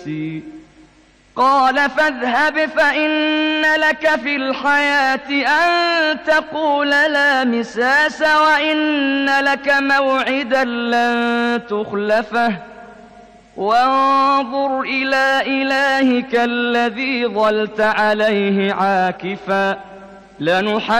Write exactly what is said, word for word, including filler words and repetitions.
قال فاذهب فإن لك في الحياة أن تقول لا مساس وإن لك موعدا لن تخلفه وانظر إلى إلهك الذي ظلت عليه عاكفا لنحرقنه